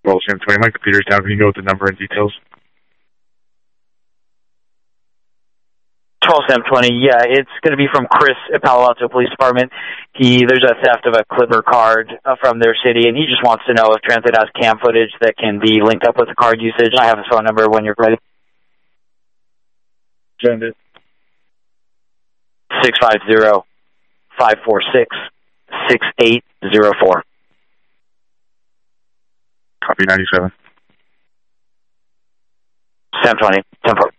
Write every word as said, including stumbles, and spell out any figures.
Well, Sam twenty, my computer's down. Can you go with the number and details? twelve Sam twenty, yeah, it's going to be from Chris at Palo Alto Police Department. He There's a theft of a Clipper card uh, from their city, and he just wants to know if Transit has cam footage that can be linked up with the card usage. I have his phone number when you're ready. Transit. six five zero, five four six, six eight zero four. Copy ninety-seven. Sam twenty, ten four.